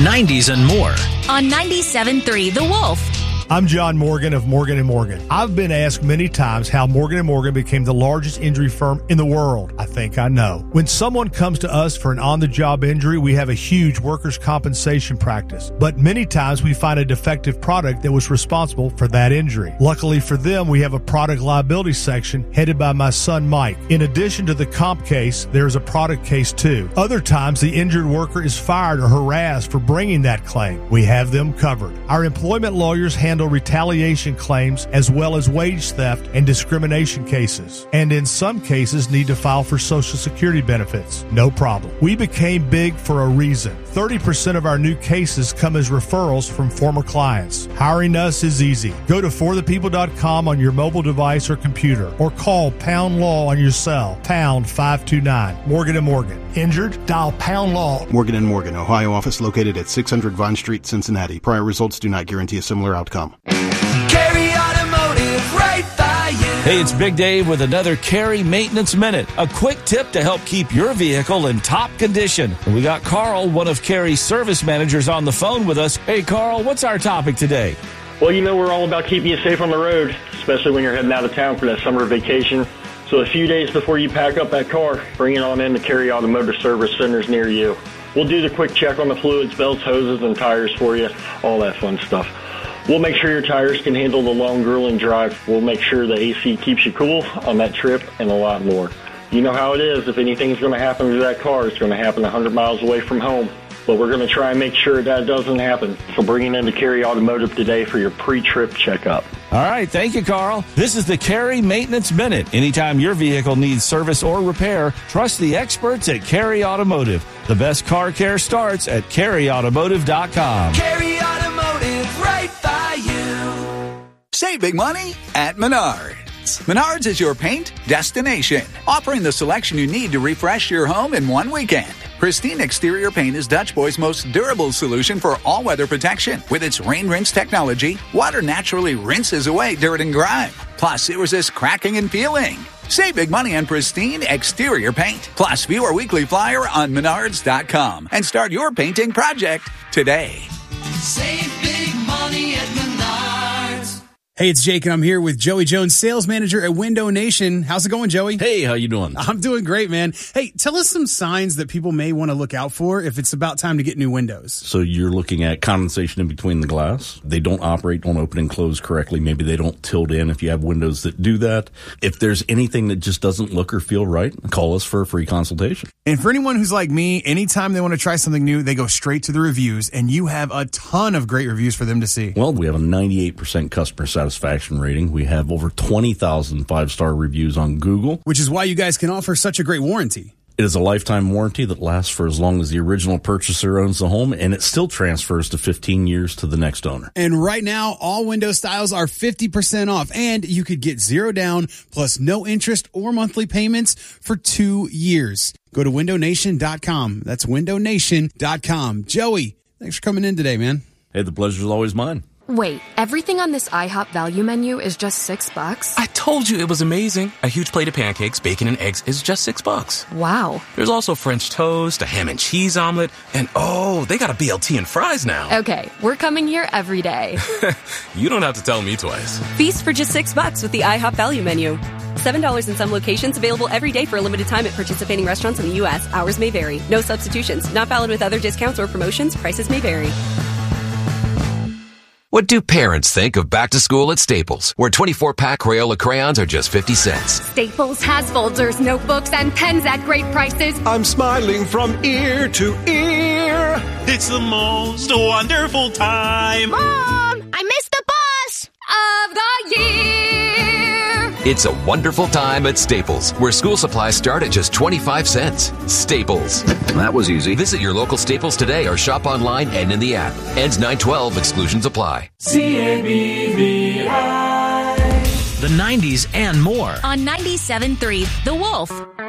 90s and more. On 97.3 The Wolf. I'm John Morgan of Morgan & Morgan. I've been asked many times how Morgan & Morgan became the largest injury firm in the world. I think I know. When someone comes to us for an on-the-job injury, we have a huge workers' compensation practice. But many times we find a defective product that was responsible for that injury. Luckily for them, we have a product liability section headed by my son Mike. In addition to the comp case, there's a product case too. Other times the injured worker is fired or harassed for bringing that claim. We have them covered. Our employment lawyers handle retaliation claims as well as wage theft and discrimination cases, and in some cases need to file for Social Security benefits. No problem. We became big for a reason. 30% of our new cases come as referrals from former clients. Hiring us is easy. Go to forthepeople.com on your mobile device or computer, or call Pound Law on your cell, pound 529. Morgan & Morgan. Injured? Dial Pound Law. Morgan & Morgan, Ohio office located at 600 Vine Street, Cincinnati. Prior results do not guarantee a similar outcome. Carry Automotive, right by you. Hey, it's Big Dave with another Carry Maintenance Minute. A quick tip to help keep your vehicle in top condition. And we got Carl, one of Carry's service managers, on the phone with us. Hey, Carl, what's our topic today? Well, you know we're all about keeping you safe on the road, especially when you're heading out of town for that summer vacation. So a few days before you pack up that car, bring it on in to Carry Automotive Service Centers near you. We'll do the quick check on the fluids, belts, hoses, and tires for you, all that fun stuff. We'll make sure your tires can handle the long, grueling drive. We'll make sure the AC keeps you cool on that trip and a lot more. You know how it is. If anything's going to happen to that car, it's going to happen 100 miles away from home. But we're going to try and make sure that doesn't happen. So bring it in to Carry Automotive today for your pre-trip checkup. All right, thank you, Carl. This is the Carry Maintenance Minute. Anytime your vehicle needs service or repair, trust the experts at Carry Automotive. The best car care starts at carryautomotive.com. Carry Automotive, right by you. Save big money at Menards. Menards is your paint destination, offering the selection you need to refresh your home in one weekend. Pristine Exterior Paint is Dutch Boy's most durable solution for all-weather protection. With its rain rinse technology, water naturally rinses away dirt and grime. Plus, it resists cracking and peeling. Save big money on Pristine Exterior Paint. Plus, view our weekly flyer on Menards.com and start your painting project today. Save big money at Menards. Hey, it's Jake, and I'm here with Joey Jones, sales manager at Window Nation. How's it going, Joey? Hey, how you doing? I'm doing great, man. Hey, tell us some signs that people may want to look out for if it's about time to get new windows. So you're looking at condensation in between the glass. They don't operate, don't open and close correctly. Maybe they don't tilt in if you have windows that do that. If there's anything that just doesn't look or feel right, call us for a free consultation. And for anyone who's like me, anytime they want to try something new, they go straight to the reviews, and you have a ton of great reviews for them to see. Well, we have a 98% customer satisfaction rating. We have over 20,000 five-star reviews on Google. Which is why you guys can offer such a great warranty. It is a lifetime warranty that lasts for as long as the original purchaser owns the home, and it still transfers to 15 years to the next owner. And right now, all window styles are 50% off, and you could get zero down plus no interest or monthly payments for 2 years. Go to windownation.com. That's windownation.com. Joey, thanks for coming in today, man. Hey, the pleasure's always mine. Wait, everything on this IHOP value menu is just $6? I told you it was amazing. A huge plate of pancakes, bacon, and eggs is just $6. Wow. There's also French toast, a ham and cheese omelet, and oh, they got a BLT and fries now. Okay, we're coming here every day. You don't have to tell me twice. Feast for just $6 with the IHOP value menu. $7 in some locations, available every day for a limited time at participating restaurants in the U.S. Hours may vary. No substitutions. Not valid with other discounts or promotions. Prices may vary. What do parents think of back to school at Staples, where 24-pack Crayola crayons are just 50 cents? Staples has folders, notebooks, and pens at great prices. I'm smiling from ear to ear. It's the most wonderful time. Mom, I missed the bus of the year. It's a wonderful time at Staples, where school supplies start at just 25 cents. Staples. That was easy. Visit your local Staples today or shop online and in the app. Ends 9/12. Exclusions apply. CABVI. The 90s and more. On 97.3 The Wolf.